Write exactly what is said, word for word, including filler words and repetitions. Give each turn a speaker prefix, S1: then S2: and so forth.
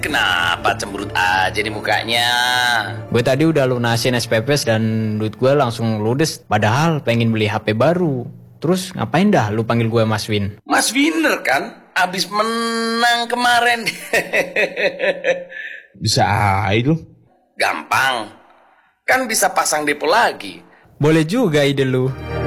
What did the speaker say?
S1: Kenapa cemberut aja nih mukanya?
S2: Gue tadi udah lunasin S P P dan duit gue langsung ludes. Padahal pengen beli H P baru. Terus ngapain dah lu panggil gue Mas Win?
S1: Mas Winner kan? Abis menang kemarin.
S3: Bisa aja lu.
S1: Gampang. Kan bisa pasang depo lagi.
S2: Boleh juga ide lu.